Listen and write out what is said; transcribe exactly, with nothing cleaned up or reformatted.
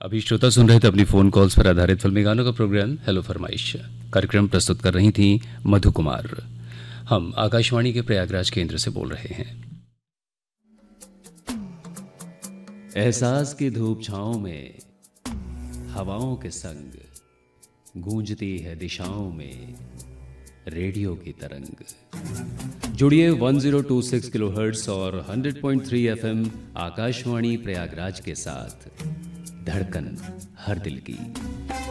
अभी श्रोता सुन रहे थे अपनी फ़ोन कॉल्स पर आधारित फिल्मी गानों का प्रोग्राम हेलो फरमाइश। कार्यक्रम प्रस्तुत कर रही थी मधु कुमार। हम आकाशवाणी के प्रयागराज केंद्र से बोल रहे हैं। एहसास की धूप छाँव में हवाओं के संग गूंजती है दिशाओं में रेडियो की तरंग। जुड़िए one zero two six kilohertz और hundred point three FM Akashvani Prayagraj के साथ। धड़कन हर दिल की।